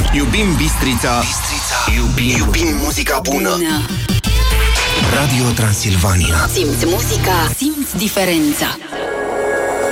Iubim Bistrița. Iubim muzica bună. Radio Transilvania. Simți muzica, simți diferența.